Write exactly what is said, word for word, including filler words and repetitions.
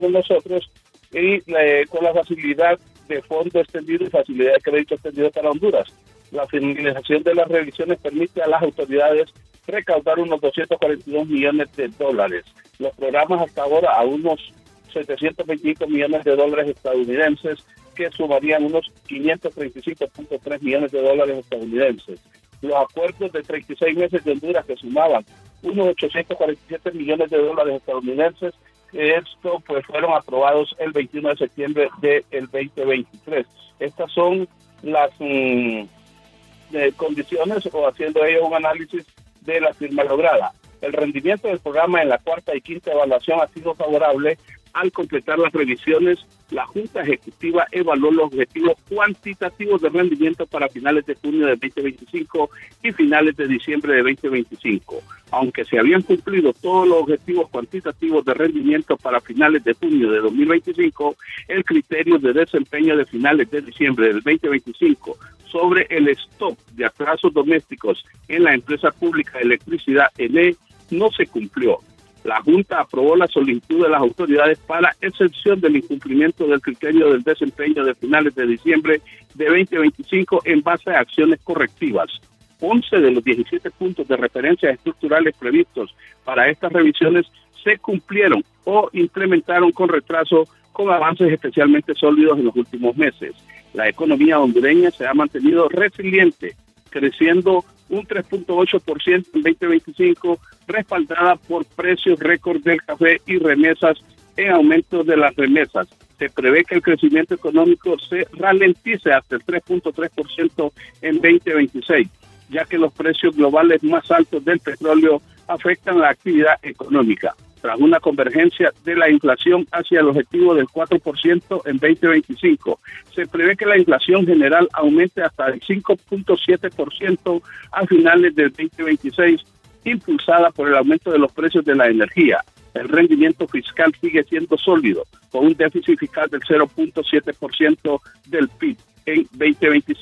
con nosotros y eh, con la facilidad de fondo extendido y facilidad de crédito extendido para Honduras. La finalización de las revisiones permite a las autoridades recaudar unos doscientos cuarenta y dos millones de dólares. Los programas hasta ahora a unos setecientos veinticinco millones de dólares estadounidenses, que sumarían unos quinientos treinta y cinco punto tres millones de dólares estadounidenses. Los acuerdos de treinta y seis meses de Honduras, que sumaban unos ochocientos cuarenta y siete millones de dólares estadounidenses, esto pues fueron aprobados el veintiuno de septiembre del veinte veintitrés. Estas son las mmm, de condiciones, o haciendo ellos un análisis de la firma lograda. El rendimiento del programa en la cuarta y quinta evaluación ha sido favorable. Al completar las revisiones, la Junta Ejecutiva evaluó los objetivos cuantitativos de rendimiento para finales de junio de veinte veinticinco y finales de diciembre de veinte veinticinco. Aunque se habían cumplido todos los objetivos cuantitativos de rendimiento para finales de junio de dos mil veinticinco, el criterio de desempeño de finales de diciembre del veinte veinticinco sobre el stock de atrasos domésticos en la empresa pública de electricidad E N E no se cumplió. La Junta aprobó la solicitud de las autoridades para excepción del incumplimiento del criterio del desempeño de finales de diciembre de veinte veinticinco en base a acciones correctivas. once de los diecisiete puntos de referencias estructurales previstos para estas revisiones se cumplieron o implementaron con retraso, con avances especialmente sólidos en los últimos meses. La economía hondureña se ha mantenido resiliente, creciendo un tres punto ocho por ciento en veinte veinticinco, respaldada por precios récord del café y remesas en aumento de las remesas. Se prevé que el crecimiento económico se ralentice hasta el tres punto tres por ciento en veinte veintiséis, ya que los precios globales más altos del petróleo afectan la actividad económica. Tras una convergencia de la inflación hacia el objetivo del cuatro por ciento en veinte veinticinco, se prevé que la inflación general aumente hasta el cinco punto siete por ciento a finales del veinte veintiséis, impulsada por el aumento de los precios de la energía. El rendimiento fiscal sigue siendo sólido, con un déficit fiscal del cero punto siete por ciento del P I B en veinte veinticinco.